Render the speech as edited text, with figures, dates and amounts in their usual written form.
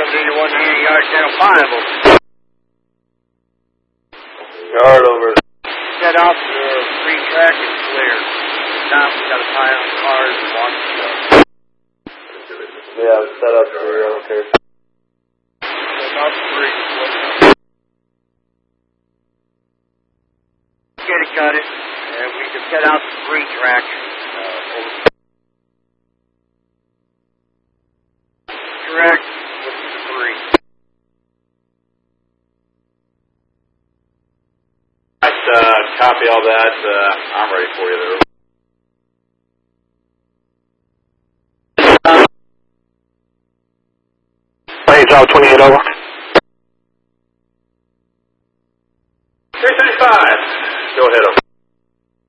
somebody to 180 yard channel 5. Yard over. Set out the free track is clear. Now we got a pile of cars and walk stuff. Yeah, set up for you, okay. About 3. Got it. And we can set out the free track. Correct. With the 3. Copy all that. I'm ready for you there. Planes out 28 over.